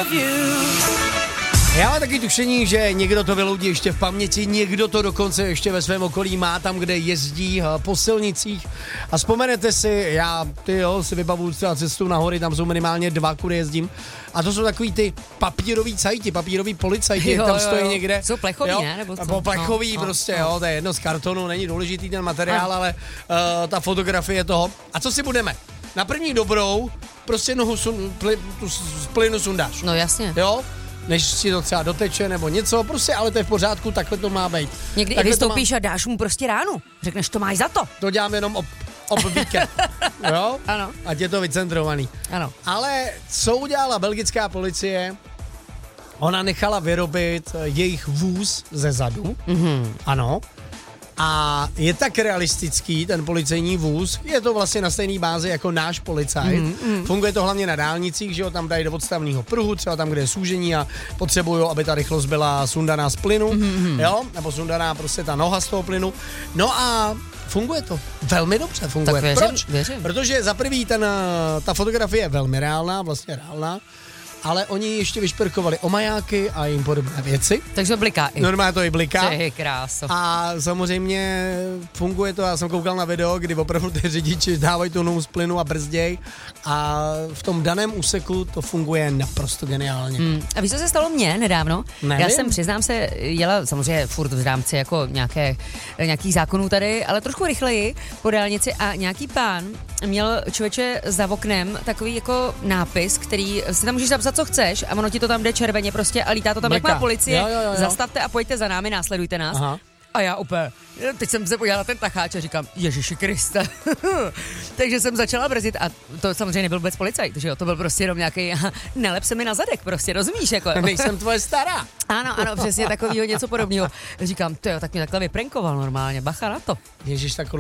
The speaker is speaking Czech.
Já mám taky tušení, že někdo to vyloudí ještě v paměti, někdo to dokonce ještě ve svém okolí má tam, kde jezdí po silnicích. A vzpomenete si, já si vybavuju třeba cestu na hory, tam jsou minimálně 2, kudy jezdím. A to jsou takový ty papírový cajti, papírový policajti, jak tam stojí někde. Jsou plechový, jo? ne? Nebo co? Po plechový jo, to je jedno z kartonu, není důležitý ten materiál, ale ta fotografie toho. A co si budeme? Na první dobrou prostě nohu z plynu sundáš. No jasně. Jo? Než si to třeba doteče nebo něco, prostě, ale to je v pořádku, takhle to má být. Někdy i vystoupíš a dáš mu prostě ránu. Řekneš, to máš za to. To dělám jenom ob víkend. Jo? Ano. Ať je to vycentrovaný. Ano. Ale co udělala belgická policie? Ona nechala vyrobit jejich vůz ze zadu. Mm-hmm. Ano. A je tak realistický ten policejní vůz, je to vlastně na stejné bázi jako náš policajt. Funguje to hlavně na dálnicích, že ho tam dají do odstavného pruhu, třeba tam, kde je súžení a potřebují, aby ta rychlost byla sundaná z plynu, jo, nebo sundaná prostě ta noha z toho plynu. No a funguje to. Velmi dobře funguje. Tak Proč? Věřím. Protože za prvý ta fotografie je velmi reálná, vlastně reálná, ale oni ještě vyšperkovali o majáky a jim podobné věci. Takže bliká i. Normálně to i bliká. Ty kráso. A samozřejmě funguje to, já jsem koukal na video, kdy opravdu ty řidiči dávají tu nohu z plynu a brzděj a v tom daném úseku to funguje naprosto geniálně. A víš, co se stalo mně nedávno? Nevím. Já jsem, přiznám se, jela samozřejmě furt v rámci jako nějakých zákonů tady, ale trošku rychleji po dálnici a nějaký pán měl člověče za oknem takový jako nápis, který si tam můžeš zapsat, co chceš a ono ti to tam jde červeně prostě a lítá to tam jako na policie. Jo. Zastavte a pojďte za námi, následujte nás. Aha. A já úplně, teď jsem se podívala na ten tacháč a říkám, Ježiši Kriste. Takže jsem začala brzdit a to samozřejmě nebyl vůbec policajt, že jo, to byl prostě jenom nějaký, nelep se mi na zadek, prostě, rozumíš, jako. Nejsem tvoje stará. Ano, přesně takovýho něco podobného. Říkám, tak mě takhle vyprenkoval normálně, bacha na to. Ježiš, tak